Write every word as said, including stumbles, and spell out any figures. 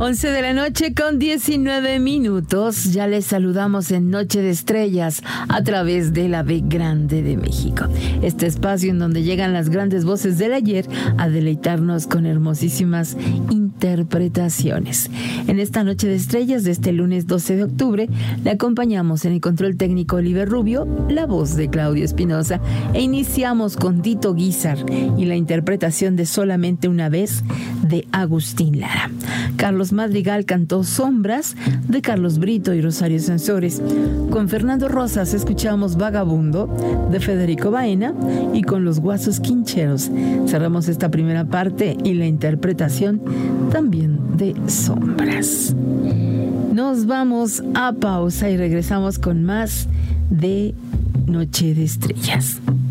once de la noche con diecinueve minutos. Ya les saludamos en Noche de Estrellas a través de la B Grande de México. Este espacio en donde llegan las grandes voces del ayer a deleitarnos con hermosísimas interpretaciones. En esta Noche de Estrellas de este lunes doce de octubre, le acompañamos en el control técnico Oliver Rubio, la voz de Claudio Espinosa, e iniciamos con Tito Guízar y la interpretación de Solamente una vez de Agustín Lara. Carlos Madrigal cantó Sombras de Carlos Brito y Rosario Sansores. Con Fernando Rosas escuchamos Vagabundo de Federico Baena, y con los Guasos Quincheros cerramos esta primera parte y la interpretación también de Sombras. Nos vamos a pausa y regresamos con más de Noche de Estrellas.